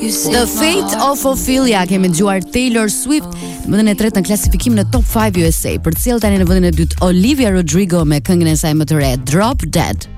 The Fate of Ophelia, kemi dëgjuar Taylor Swift në vendin e tretë në klasifikimin e Top 5 USA. Përcjell tani në vendin e dytë Olivia Rodrigo me këngën e saj më të re Drop Dead.